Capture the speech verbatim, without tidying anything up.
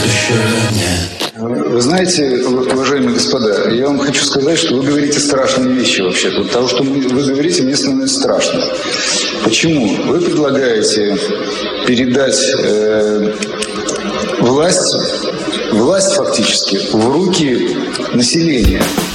Вы знаете, уважаемые господа, я вам хочу сказать, что вы говорите страшные вещи вообще-то. Того, что вы говорите, мне становится страшно. Почему? Вы предлагаете передать э, власть, власть фактически в руки населения.